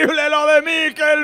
Lo de Mikel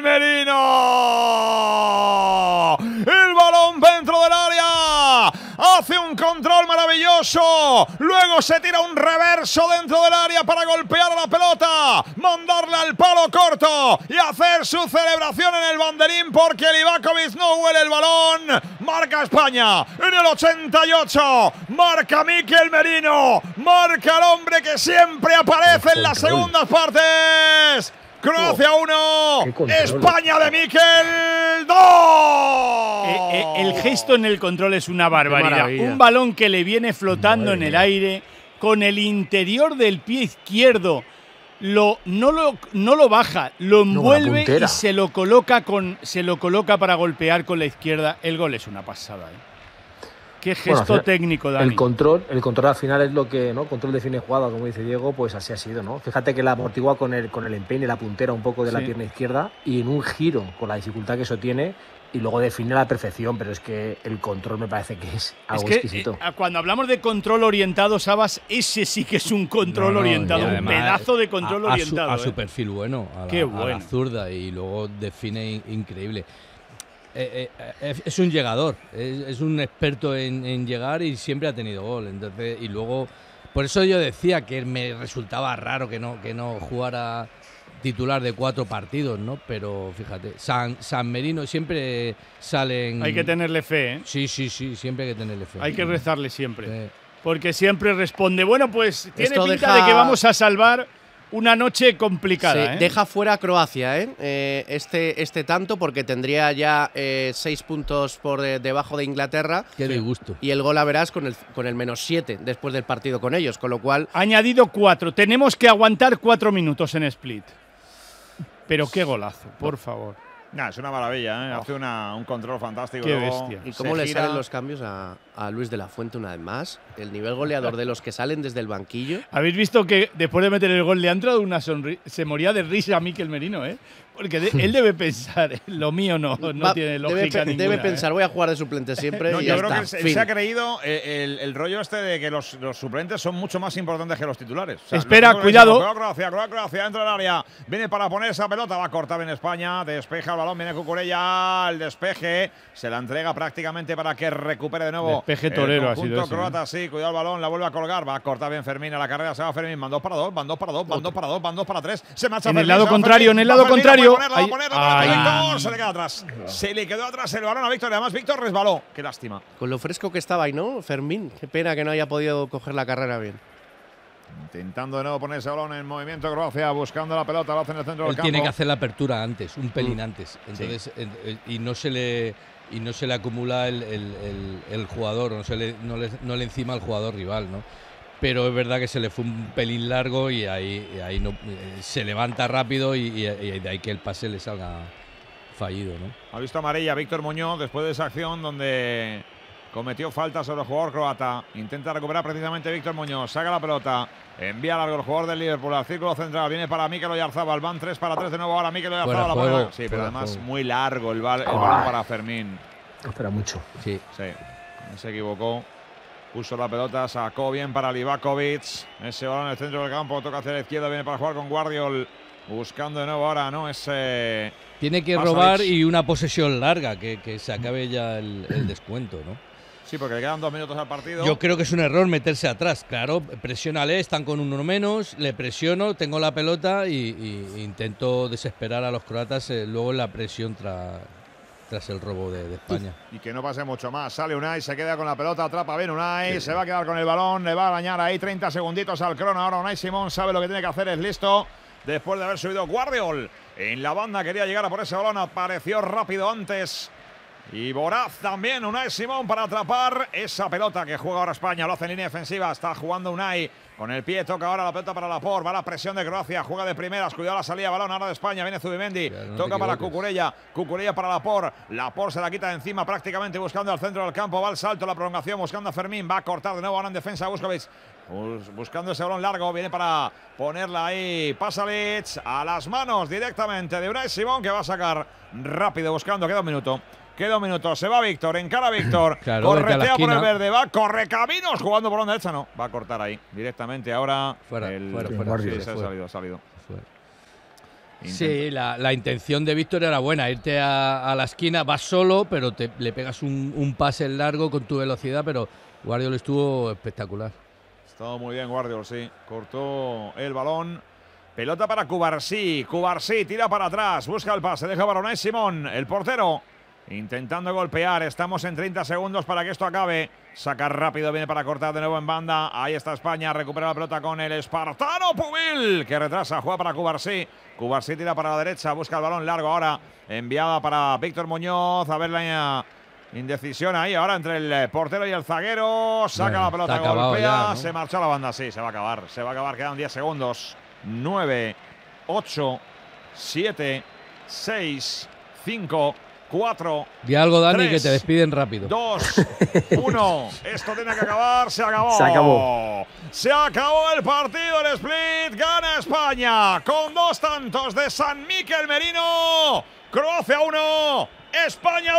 Merino. El balón dentro del área. Hace un control maravilloso. Luego se tira un reverso dentro del área para golpear a la pelota, mandarla al palo corto y hacer su celebración en el banderín porque Livakovic no huele el balón. Marca España en el 88. Marca Mikel Merino. Marca el hombre que siempre aparece en las segundas partes. Croacia 1, España de Mikel 2. El gesto en el control es una barbaridad. Un balón que le viene flotando en el aire con el interior del pie izquierdo. No lo baja, lo envuelve y se lo coloca para golpear con la izquierda. El gol es una pasada. Qué gesto técnico, Dani. El control al final es lo que, ¿no? El control define jugada, como dice Diego, pues así ha sido, ¿no? Fíjate que la amortigua con el empeine, la puntera un poco de la pierna izquierda y en un giro, con la dificultad que eso tiene, y luego define a la perfección, pero es que el control me parece que es algo exquisito. Cuando hablamos de control orientado, Sabas, ese sí que es un control orientado, un pedazo de control orientado. A su perfil bueno, a la zurda, y luego define increíble. Es un llegador, es un experto en llegar y siempre ha tenido gol. Entonces, y luego, por eso yo decía que me resultaba raro que no jugara titular de 4 partidos, ¿no? Pero fíjate, San Merino siempre salen. Hay que tenerle fe, ¿eh? Sí, siempre hay que tenerle fe. Hay que rezarle siempre, porque siempre responde. Bueno, pues tiene pinta de que vamos a salvar una noche complicada. Sí, deja fuera a Croacia, este tanto, porque tendría ya 6 puntos por debajo de Inglaterra. Qué disgusto. Y el gol a verás con el -7 después del partido con ellos, con lo cual… Añadido 4. Tenemos que aguantar 4 minutos en Split. Pero qué golazo, por favor. Es una maravilla, ¿eh? Hace un control fantástico. Qué bestia. ¿Y cómo le salen los cambios a Luis de la Fuente una vez más? El nivel goleador de los que salen desde el banquillo. ¿Habéis visto que después de meter el gol le ha entrado una sonrisa? Se moría de risa a Mikel Merino, ¿eh? Porque él debe pensar, lo mío no tiene lógica ninguna. Debe pensar, voy a jugar de suplente siempre. No, y yo ya creo está. que él se ha creído el rollo este de que los suplentes son mucho más importantes que los titulares. O sea, espera, cuidado. Croacia dentro del área. Viene para poner esa pelota, va a cortar en España. Despeja el balón, viene Cucurella. El despeje se la entrega prácticamente para que recupere de nuevo. Despeje torero ha sido ese, croata, sí, cuidado el balón, la vuelve a colgar. Va a cortar bien Fermín a la carrera. Se va Fermín, van 2 para 2, van 2 para 2, van 2 para 2, van 2 para 3. Se marcha en el lado contrario, en el lado contrario. Víctor se le queda atrás. Se le quedó atrás el balón a Víctor. Además, Víctor resbaló. Qué lástima. Con lo fresco que estaba ahí, ¿no? Fermín. Qué pena que no haya podido coger la carrera bien. Intentando de nuevo poner ese balón en movimiento Croacia, buscando la pelota, lo hace en el centro del campo. Él tiene que hacer la apertura antes, un pelín antes. Entonces, y no se le acumula el jugador, no le encima al jugador rival, ¿no? Pero es verdad que se le fue un pelín largo y ahí no, se levanta rápido y de ahí que el pase le salga fallido, ¿no? Ha visto amarilla Víctor Muñoz después de esa acción donde cometió falta sobre el jugador croata. Intenta recuperar precisamente Víctor Muñoz. Saca la pelota. Envía largo el jugador del Liverpool al círculo central. Viene para Mikel Oyarzabal. Van 3 para 3 de nuevo. Ahora Mikel Oyarzabal. Sí, pero además muy largo el balón para Fermín. Espera mucho. Sí. Se equivocó. Puso la pelota. Sacó bien para Livakovic. Ese balón en el centro del campo. Toca hacia la izquierda. Viene para jugar con Guardiol. Buscando de nuevo ahora, ¿no? Tiene que robar y una posesión larga. Que se acabe ya el descuento, ¿no? Sí, porque le quedan 2 minutos al partido. Yo creo que es un error meterse atrás. Claro, presiónale, están con uno menos, le presiono, tengo la pelota y intento desesperar a los croatas luego en la presión tras el robo de España. Y que no pase mucho más. Sale Unai, se queda con la pelota, atrapa bien Unai, se va a quedar con el balón, le va a dañar ahí 30 segunditos al crono. Ahora Unai Simón sabe lo que tiene que hacer, es listo. Después de haber subido Guardiol en la banda, quería llegar a por ese balón, apareció rápido antes. Y voraz también Unai Simón para atrapar esa pelota que juega ahora España. Lo hace en línea defensiva. Está jugando Unai con el pie. Toca ahora la pelota para Laporte. Va la presión de Croacia. Juega de primeras. Cuidado la salida. Balón ahora de España. Viene Zubimendi. Toca para Cucurella. Cucurella para Laporte. Laporte se la quita de encima prácticamente buscando al centro del campo. Va al salto. La prolongación buscando a Fermín. Va a cortar de nuevo ahora en defensa Vuskovic. Buscando ese balón largo. Viene para ponerla ahí Pasalic. A las manos directamente de Unai Simón, que va a sacar rápido buscando. Queda un minuto. Queda un minuto, se va Víctor, encara Víctor, claro, corretea por el verde, va, corre caminos jugando por la derecha, no, va a cortar ahí, directamente ahora. Fuera. Sí, ha salido. Sí, la intención de Víctor era buena, irte a la esquina, vas solo, pero le pegas un pase largo con tu velocidad, pero Guardiol estuvo espectacular. Estuvo muy bien Guardiol, sí. Cortó el balón. Pelota para Cubarsí. Cubarsí tira para atrás, busca el pase, deja para Unai Simón, el portero, intentando golpear. Estamos en 30 segundos para que esto acabe. Saca rápido, viene para cortar de nuevo en banda. Ahí está España, recupera la pelota con el espartano Pubil, que retrasa, juega para Cubarsí. Cubarsí tira para la derecha, busca el balón largo ahora. Enviada para Víctor Muñoz. A ver la indecisión ahí ahora entre el portero y el zaguero. Saca la pelota, golpea, ya, ¿no? Se marchó a la banda, sí, se va a acabar, quedan 10 segundos. 9, 8, 7, 6, 5, 4. Di algo, Dani, 3, que te despiden rápido. 2, 1. Esto tiene que acabar. Se acabó. Se acabó el partido. El split. Gana España con 2 tantos de San Miquel Merino. Croacia 1. España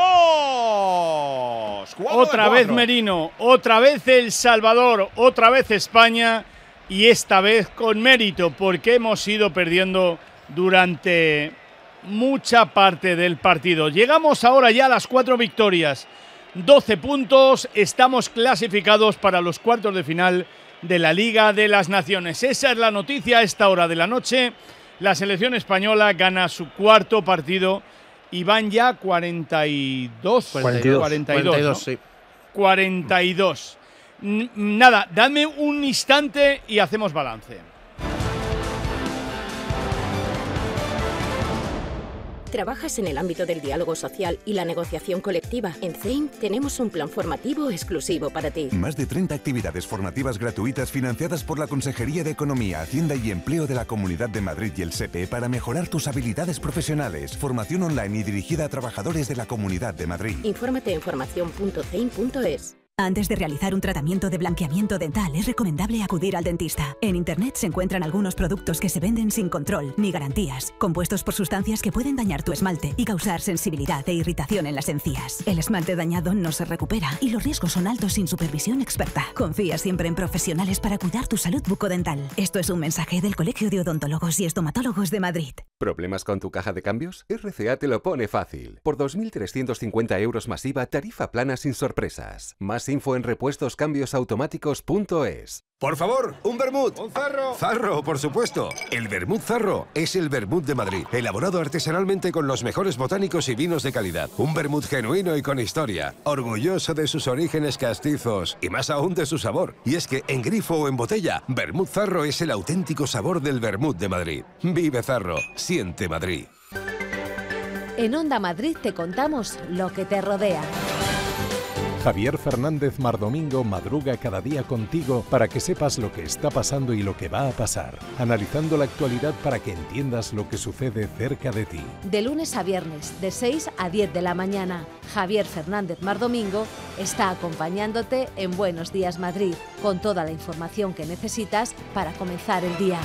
2. Otra vez Merino. Otra vez El Salvador. Otra vez España. Y esta vez con mérito, porque hemos ido perdiendo durante mucha parte del partido. Llegamos ahora ya a las 4 victorias, 12 puntos, estamos clasificados para los cuartos de final de la Liga de las Naciones. Esa es la noticia a esta hora de la noche. La selección española gana su cuarto partido y van ya 42, ¿no? Sí. 42. Nada, dadme un instante y hacemos balance. ¿Trabajas en el ámbito del diálogo social y la negociación colectiva? En CEIM tenemos un plan formativo exclusivo para ti. Más de 30 actividades formativas gratuitas financiadas por la Consejería de Economía, Hacienda y Empleo de la Comunidad de Madrid y el SEPE para mejorar tus habilidades profesionales. Formación online y dirigida a trabajadores de la Comunidad de Madrid. Infórmate en formación.ceim.es. Antes de realizar un tratamiento de blanqueamiento dental es recomendable acudir al dentista. En Internet se encuentran algunos productos que se venden sin control ni garantías, compuestos por sustancias que pueden dañar tu esmalte y causar sensibilidad e irritación en las encías. El esmalte dañado no se recupera y los riesgos son altos sin supervisión experta. Confía siempre en profesionales para cuidar tu salud bucodental. Esto es un mensaje del Colegio de Odontólogos y Estomatólogos de Madrid. ¿Problemas con tu caja de cambios? RCA te lo pone fácil. Por 2.350 euros más IVA, tarifa plana sin sorpresas. Más info en repuestoscambiosautomáticos.es. Por favor, un vermut. Un zarro. Zarro, por supuesto. El vermut Zarro es el vermut de Madrid, elaborado artesanalmente con los mejores botánicos y vinos de calidad. Un vermut genuino y con historia, orgulloso de sus orígenes castizos y más aún de su sabor. Y es que en grifo o en botella, vermut Zarro es el auténtico sabor del vermut de Madrid. Vive Zarro, siente Madrid. En Onda Madrid te contamos lo que te rodea. Javier Fernández Mardomingo madruga cada día contigo para que sepas lo que está pasando y lo que va a pasar, analizando la actualidad para que entiendas lo que sucede cerca de ti. De lunes a viernes, de 6 a 10 de la mañana, Javier Fernández Mardomingo está acompañándote en Buenos Días Madrid, con toda la información que necesitas para comenzar el día.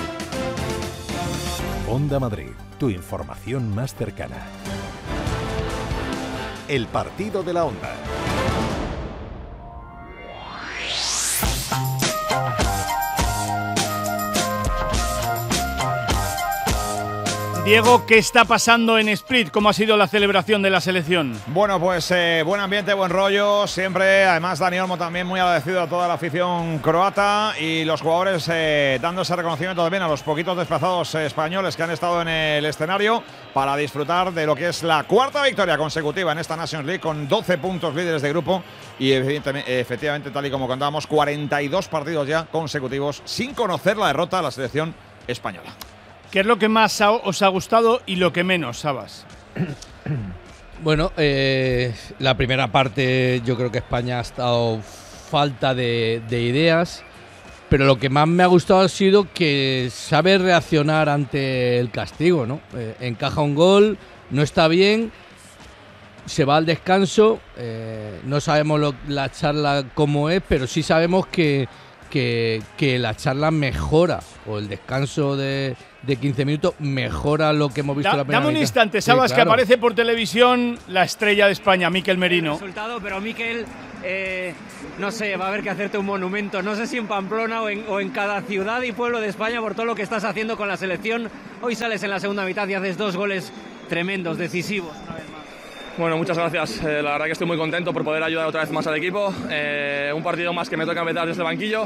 Onda Madrid, tu información más cercana. El partido de la Onda. Diego, ¿qué está pasando en Split? ¿Cómo ha sido la celebración de la selección? Bueno, pues buen ambiente, buen rollo, siempre. Además, Dani Olmo también muy agradecido a toda la afición croata y los jugadores dando ese reconocimiento también a los poquitos desplazados españoles que han estado en el escenario para disfrutar de lo que es la cuarta victoria consecutiva en esta Nations League, con 12 puntos líderes de grupo y efectivamente, tal y como contábamos, 42 partidos ya consecutivos sin conocer la derrota de la selección española. ¿Qué es lo que más os ha gustado y lo que menos, Sabas? Bueno, la primera parte yo creo que España ha estado falta de ideas, pero lo que más me ha gustado ha sido que sabe reaccionar ante el castigo, ¿no? Encaja un gol, no está bien, se va al descanso, no sabemos la charla cómo es, pero sí sabemos que la charla mejora, o el descanso de 15 minutos mejora lo que hemos visto en la primera mitad. Dame un instante, Sabas, sí, claro, que aparece por televisión la estrella de España, Miquel Merino. Resultado, pero Miquel, no sé, va a haber que hacerte un monumento, no sé si en Pamplona o en cada ciudad y pueblo de España por todo lo que estás haciendo con la selección. Hoy sales en la segunda mitad y haces 2 goles tremendos, decisivos, una vez más. Bueno, muchas gracias. La verdad que estoy muy contento por poder ayudar otra vez más al equipo. Un partido más que me toca empezar desde el banquillo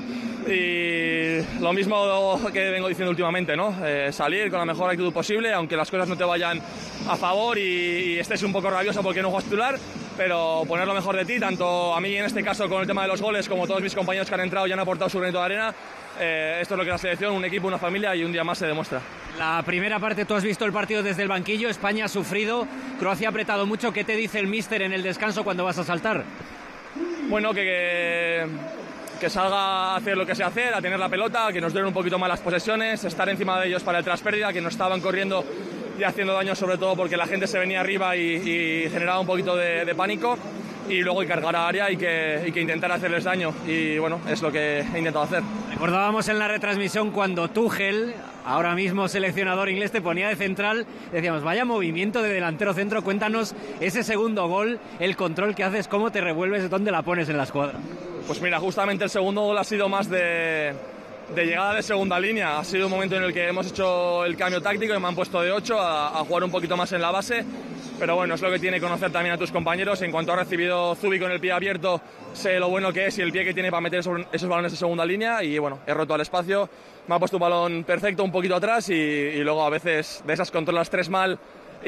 y lo mismo que vengo diciendo últimamente, ¿no? Salir con la mejor actitud posible, aunque las cosas no te vayan a favor y estés un poco rabioso porque no juegas titular, pero poner lo mejor de ti, tanto a mí en este caso con el tema de los goles como todos mis compañeros que han entrado y han aportado su granito de arena. Esto es lo que es la selección, un equipo, una familia y un día más se demuestra. La primera parte tú has visto el partido desde el banquillo, España ha sufrido, Croacia ha apretado mucho. ¿Qué te dice el míster en el descanso cuando vas a saltar? Bueno, que salga a hacer lo que sé hacer, a tener la pelota, que nos den un poquito más las posesiones, estar encima de ellos para el traspérdida, que nos estaban corriendo y haciendo daño sobre todo porque la gente se venía arriba y generaba un poquito de pánico. Y luego cargar a área y que intentar hacerles daño. Y bueno, es lo que he intentado hacer. Recordábamos en la retransmisión cuando Tuchel, ahora mismo seleccionador inglés, te ponía de central. Decíamos, vaya movimiento de delantero centro. Cuéntanos ese segundo gol, el control que haces, cómo te revuelves, dónde la pones en la escuadra. Pues mira, justamente el segundo gol ha sido más de llegada de segunda línea. Ha sido un momento en el que hemos hecho el cambio táctico y me han puesto de 8 a jugar un poquito más en la base. Pero bueno, es lo que tiene conocer también a tus compañeros. En cuanto ha recibido Zubi con el pie abierto, sé lo bueno que es y el pie que tiene para meter esos balones de segunda línea. Y bueno, he roto al espacio, me ha puesto un balón perfecto un poquito atrás y luego a veces de esas controlas 3 mal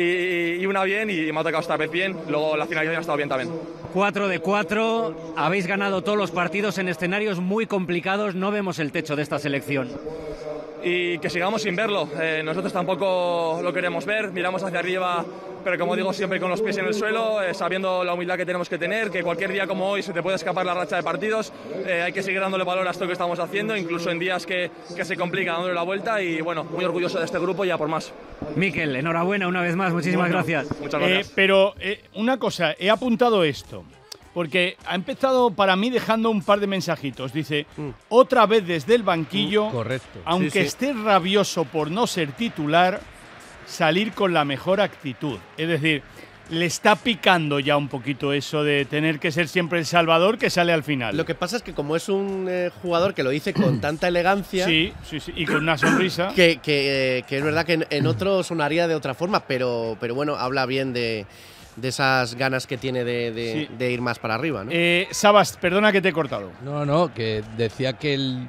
y una bien y me ha tocado esta vez bien. Luego la finalización ha estado bien también. 4 de 4, habéis ganado todos los partidos en escenarios muy complicados. No vemos el techo de esta selección. Y que sigamos sin verlo. Nosotros tampoco lo queremos ver, miramos hacia arriba, pero como digo siempre con los pies en el suelo, sabiendo la humildad que tenemos que tener, que cualquier día como hoy se te puede escapar la racha de partidos, hay que seguir dándole valor a esto que estamos haciendo, incluso en días que se complica dándole la vuelta y bueno, muy orgulloso de este grupo y a por más. Mikel, enhorabuena una vez más, muchísimas gracias. Muchas gracias. Pero una cosa, he apuntado esto. Porque ha empezado para mí dejando un par de mensajitos. Dice, otra vez desde el banquillo, correcto. Aunque esté rabioso por no ser titular, salir con la mejor actitud. Es decir, le está picando ya un poquito eso de tener que ser siempre el salvador que sale al final. Lo que pasa es que como es un jugador que lo dice con tanta elegancia… Sí, y con una sonrisa… que es verdad que en otro sonaría de otra forma, pero bueno, habla bien de esas ganas que tiene de ir más para arriba, ¿no? Sabas, perdona que te he cortado. No, que decía que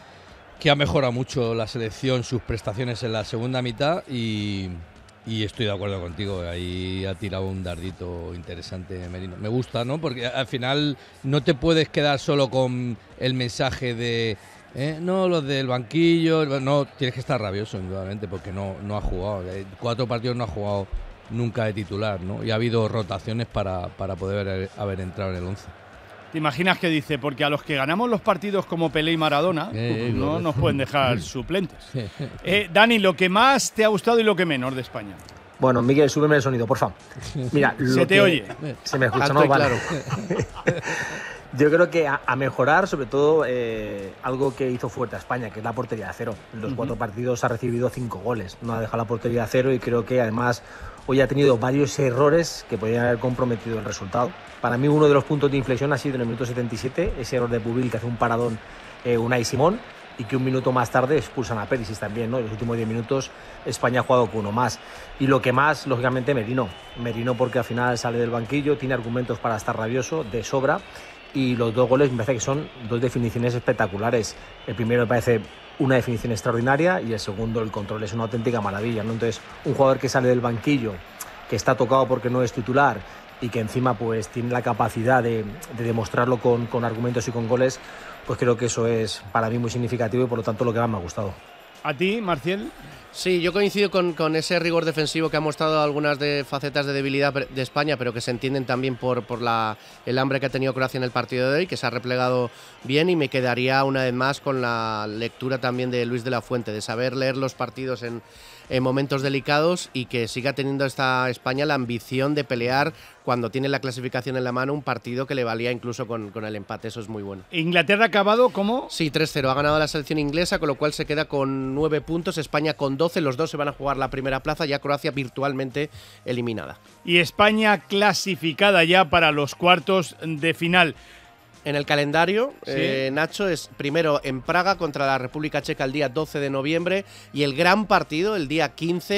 ha mejorado mucho la selección, sus prestaciones en la segunda mitad y estoy de acuerdo contigo. Ahí ha tirado un dardito interesante Merino. Me gusta, ¿no? Porque al final no te puedes quedar solo con el mensaje de… no, los del banquillo… No, tienes que estar rabioso, indudablemente, porque no ha jugado. 4 partidos no ha jugado nunca de titular, ¿no? Y ha habido rotaciones para poder haber entrado en el 11. ¿Te imaginas que dice? Porque a los que ganamos los partidos como Pelé y Maradona no nos pueden dejar suplentes. Dani, ¿lo que más te ha gustado y lo que menos de España? Bueno, Miguel, súbeme el sonido, por favor. Mira, se te oye. Se me escucha, ¿no? Vale. Yo creo que a mejorar, sobre todo, algo que hizo fuerte a España, que es la portería de cero. En los 4 partidos ha recibido 5 goles, no ha dejado la portería de cero y creo que además hoy ha tenido varios errores que podrían haber comprometido el resultado. Para mí uno de los puntos de inflexión ha sido en el minuto 77, ese error de Bubil que hace un paradón Unai Simón y que un minuto más tarde expulsan a Perisic también, ¿no? En los últimos 10 minutos España ha jugado con uno más. Y lo que más, lógicamente, Merino porque al final sale del banquillo, tiene argumentos para estar rabioso, de sobra. Y los 2 goles me parece que son 2 definiciones espectaculares. El primero me parece una definición extraordinaria y el segundo, el control, es una auténtica maravilla, ¿no? Entonces, un jugador que sale del banquillo, que está tocado porque no es titular y que encima pues tiene la capacidad de demostrarlo con argumentos y con goles, pues creo que eso es para mí muy significativo y por lo tanto lo que más me ha gustado. ¿A ti, Marcial? Sí, yo coincido con ese rigor defensivo que ha mostrado algunas facetas de debilidad de España, pero que se entienden también por el hambre que ha tenido Croacia en el partido de hoy, que se ha replegado bien, y me quedaría una vez más con la lectura también de Luis de la Fuente, de saber leer los partidos en momentos delicados y que siga teniendo esta España la ambición de pelear cuando tiene la clasificación en la mano un partido que le valía incluso con el empate. Eso es muy bueno. ¿Inglaterra ha acabado cómo? Sí, 3-0. Ha ganado la selección inglesa, con lo cual se queda con 9 puntos. España con 12. Los dos se van a jugar la primera plaza. Ya Croacia virtualmente eliminada. Y España clasificada ya para los cuartos de final. En el calendario, Sí. Nacho, es primero en Praga contra la República Checa el día 12 de noviembre y el gran partido el día 15